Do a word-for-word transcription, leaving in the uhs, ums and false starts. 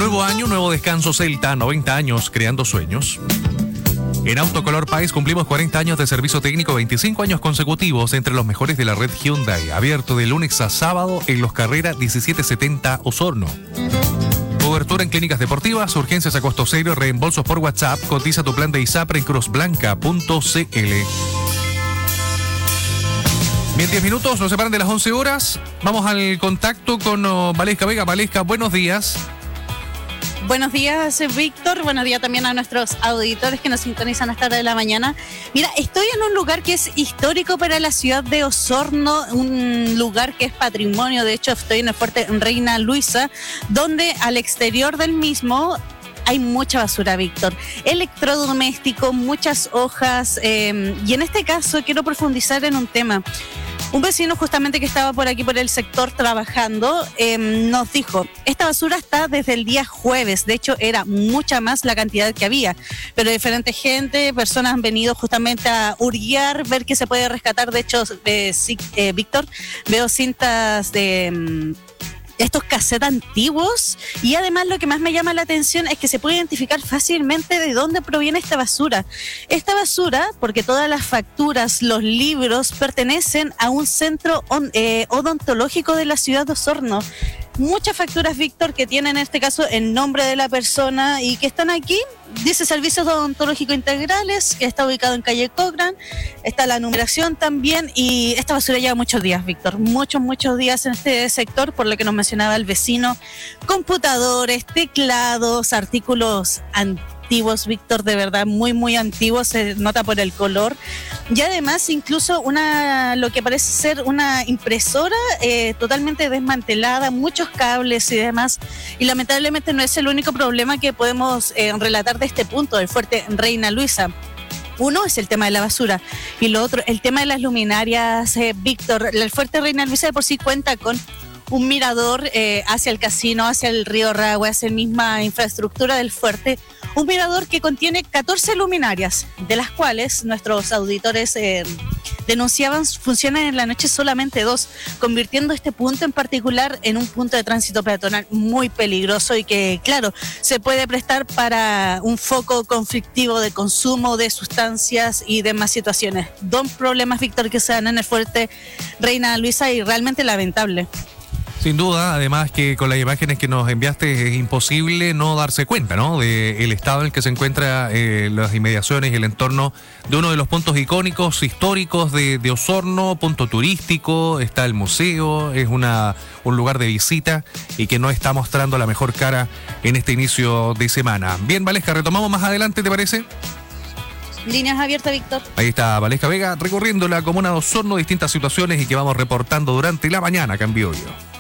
nuevo año, nuevo descanso Celta, noventa años creando sueños. En Autocolor País cumplimos cuarenta años de servicio técnico, veinticinco años consecutivos entre los mejores de la red Hyundai. Abierto de lunes a sábado en Los Carrera diecisiete setenta Osorno. Cobertura en clínicas deportivas, urgencias a costo cero, reembolsos por WhatsApp. Cotiza tu plan de ISAPRE en cruzblanca punto c l. Bien, diez minutos, nos separan de las once horas. Vamos al contacto con oh, Valesca Vega. Valesca, buenos días. Buenos días, Víctor. Buenos días también a nuestros auditores que nos sintonizan a esta hora de la mañana. Mira, estoy en un lugar que es histórico para la ciudad de Osorno, un lugar que es patrimonio. De hecho, estoy en el fuerte Reina Luisa, donde al exterior del mismo hay mucha basura, Víctor. Electrodoméstico, muchas hojas. Eh, y en este caso quiero profundizar en un tema. Un vecino justamente que estaba por aquí, por el sector trabajando, eh, nos dijo, esta basura está desde el día jueves, de hecho era mucha más la cantidad que había, pero diferente gente, personas han venido justamente a hurguear, ver qué se puede rescatar. De hecho, eh, sí, eh, Víctor, veo cintas de... estos cassettes antiguos, y además lo que más me llama la atención es que se puede identificar fácilmente de dónde proviene esta basura. Esta basura, porque todas las facturas, los libros pertenecen a un centro on, eh, odontológico de la ciudad de Osorno. Muchas facturas, Víctor, que tienen en este caso el nombre de la persona y que están aquí. Dice Servicios Odontológicos Integrales, que está ubicado en calle Cochrane. Está la numeración también, y esta basura lleva muchos días, Víctor. Muchos, muchos días en este sector, por lo que nos mencionaba el vecino. Computadores, teclados, artículos antiguos, Víctor, de verdad, muy, muy antiguos, se nota por el color. Y además, incluso una, lo que parece ser una impresora eh, totalmente desmantelada, muchos cables y demás. Y lamentablemente no es el único problema que podemos eh, relatar de este punto, del fuerte Reina Luisa. Uno es el tema de la basura, y lo otro, el tema de las luminarias, eh, Víctor. El fuerte Reina Luisa de por sí cuenta con un mirador eh, hacia el casino, hacia el río Rahue, hacia la misma infraestructura del fuerte. Un mirador que contiene catorce luminarias, de las cuales nuestros auditores eh, denunciaban funcionan en la noche solamente dos, convirtiendo este punto en particular en un punto de tránsito peatonal muy peligroso y que, claro, se puede prestar para un foco conflictivo de consumo de sustancias y demás situaciones. Dos problemas, Víctor, que se dan en el fuerte Reina Luisa, y realmente lamentable. Sin duda, además que con las imágenes que nos enviaste es imposible no darse cuenta, ¿no?, del estado en el que se encuentra eh, las inmediaciones y el entorno de uno de los puntos icónicos, históricos de, de Osorno, punto turístico, está el museo, es una un lugar de visita y que no está mostrando la mejor cara en este inicio de semana. Bien, Valesca, retomamos más adelante, ¿te parece? Líneas abiertas, Víctor. Ahí está Valesca Vega recorriendo la comuna de Osorno, distintas situaciones y que vamos reportando durante la mañana acá en Biobío.